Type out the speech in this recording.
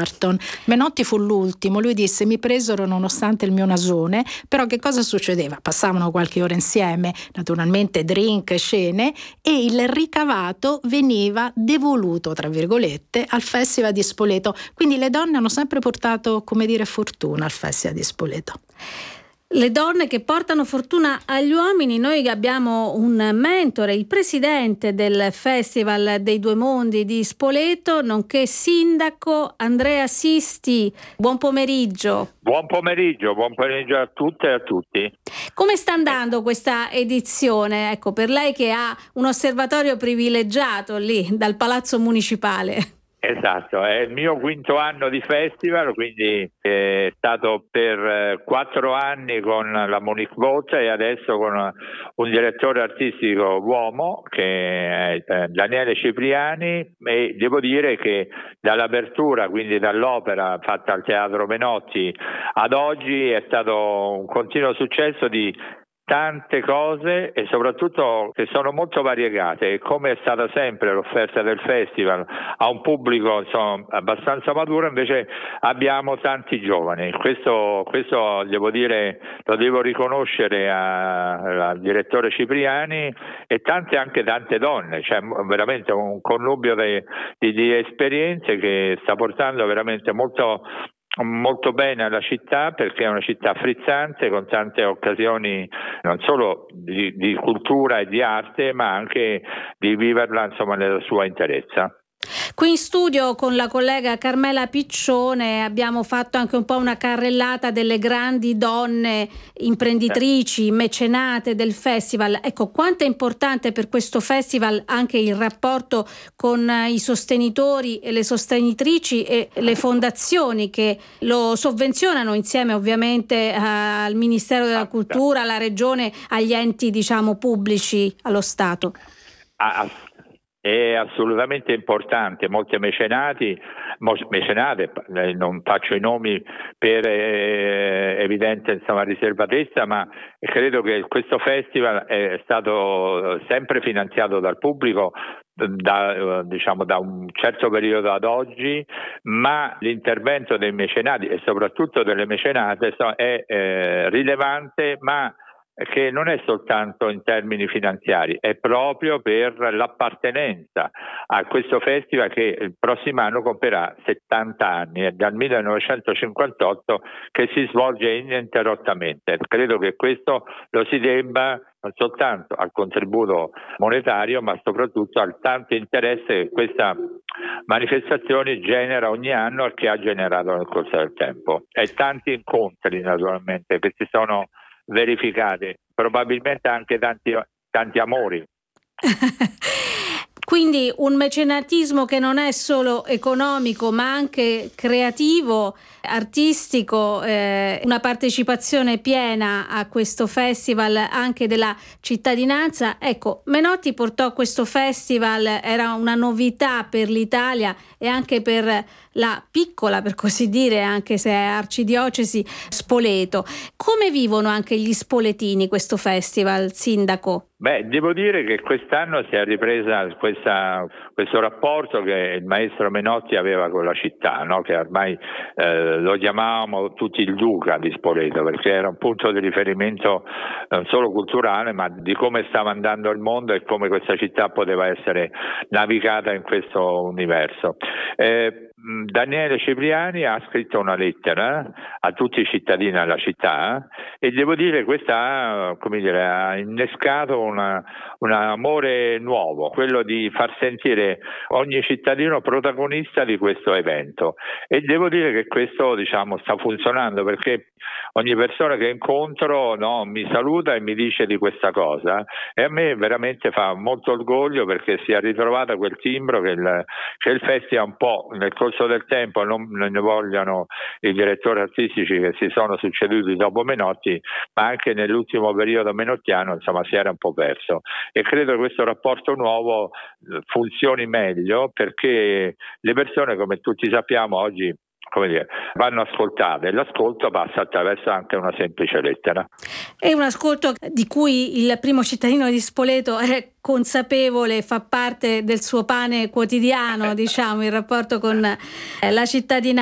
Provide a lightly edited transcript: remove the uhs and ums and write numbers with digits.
Barton. Menotti fu l'ultimo, lui disse: mi presero nonostante il mio nasone, però che cosa succedeva? Passavano qualche ora insieme, naturalmente drink, scene, e il ricavato veniva devoluto, tra virgolette, al Festival di Spoleto. Quindi le donne hanno sempre portato, come dire, fortuna al Festival di Spoleto. Le donne che portano fortuna agli uomini. Noi abbiamo un mentore, il presidente del Festival dei Due Mondi di Spoleto, nonché sindaco, Andrea Sisti. Buon pomeriggio. Buon pomeriggio a tutte e a tutti. Come sta andando questa edizione? Ecco, per lei che ha un osservatorio privilegiato lì dal Palazzo Municipale. Esatto, è il mio quinto anno di festival, quindi è stato per 4 anni con la Monique Bozza e adesso con un direttore artistico uomo che è Daniele Cipriani, e devo dire che dall'apertura, quindi dall'opera fatta al Teatro Menotti ad oggi, è stato un continuo successo di tante cose e soprattutto che sono molto variegate, e come è stata sempre l'offerta del festival a un pubblico abbastanza maturo, invece abbiamo tanti giovani. Questo devo dire, lo devo riconoscere al direttore Cipriani, e anche tante donne, cioè veramente un connubio di esperienze che sta portando veramente molto bene alla città, perché è una città frizzante con tante occasioni non solo di cultura e di arte, ma anche di viverla nella sua interezza. Qui in studio con la collega Carmela Piccione abbiamo fatto anche un po' una carrellata delle grandi donne imprenditrici, mecenate del festival. Ecco, quanto è importante per questo festival anche il rapporto con i sostenitori e le sostenitrici e le fondazioni che lo sovvenzionano, insieme ovviamente al Ministero della Cultura, alla Regione, agli enti pubblici, allo Stato. È assolutamente importante. Molte mecenate, non faccio i nomi per evidente riservatezza, ma credo che questo festival è stato sempre finanziato dal pubblico da un certo periodo ad oggi, ma l'intervento dei mecenati e soprattutto delle mecenate è rilevante, ma che non è soltanto in termini finanziari, è proprio per l'appartenenza a questo festival che il prossimo anno compierà 70 anni, è dal 1958 che si svolge ininterrottamente. Credo che questo lo si debba non soltanto al contributo monetario, ma soprattutto al tanto interesse che questa manifestazione genera ogni anno e che ha generato nel corso del tempo. E tanti incontri naturalmente che si sono verificate, probabilmente anche tanti amori. Quindi un mecenatismo che non è solo economico ma anche creativo, artistico, una partecipazione piena a questo festival anche della cittadinanza. Ecco, Menotti portò questo festival, era una novità per l'Italia e anche per la piccola, per così dire, anche se è arcidiocesi, Spoleto. Come vivono anche gli spoletini questo festival, sindaco? Devo dire che quest'anno si è ripresa questo rapporto che il maestro Menotti aveva con la città, no? Che ormai lo chiamavamo tutti il Duca di Spoleto, perché era un punto di riferimento non solo culturale, ma di come stava andando il mondo e come questa città poteva essere navigata in questo universo. Daniele Cipriani ha scritto una lettera a tutti i cittadini della città e devo dire questa ha innescato un amore nuovo, quello di far sentire ogni cittadino protagonista di questo evento, e devo dire che questo sta funzionando, perché ogni persona che incontro mi saluta e mi dice di questa cosa, e a me veramente fa molto orgoglio, perché si è ritrovata quel timbro che il festival un po' nel corso del tempo, non ne vogliano i direttori artistici che si sono succeduti dopo Menotti, ma anche nell'ultimo periodo menottiano si era un po' perso, e credo che questo rapporto nuovo funzioni meglio, perché le persone, come tutti sappiamo, oggi vanno ascoltate, e l'ascolto passa attraverso anche una semplice lettera. È un ascolto di cui il primo cittadino di Spoleto è consapevole, fa parte del suo pane quotidiano, il rapporto con la cittadinanza.